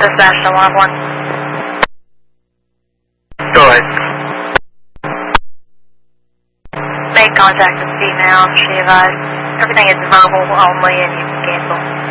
Dispatch to 101. Go ahead. Make contact with female, she advised. Everything is verbal only and you can cancel.